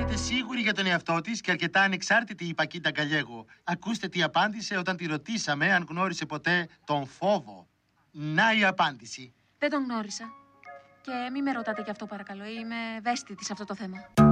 φαίνεται σίγουρη για τον εαυτό της και αρκετά ανεξάρτητη η Πακίτα Γκαλιέγο. Ακούστε τι απάντησε όταν τη ρωτήσαμε αν γνώρισε ποτέ τον φόβο. Να η απάντηση. Δεν τον γνώρισα. Και μη με ρωτάτε γι' αυτό παρακαλώ. Είμαι ευαίσθητη σε αυτό το θέμα.